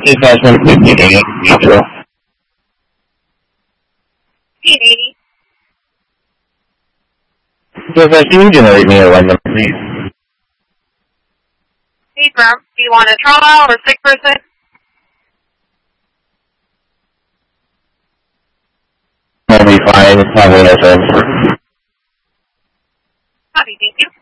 2015 Mutual. 880. Can you generate me a one number, please? Hey, Grump, do you want a trauma or sick person? Only fine. It's probably no service. Copy, thank you.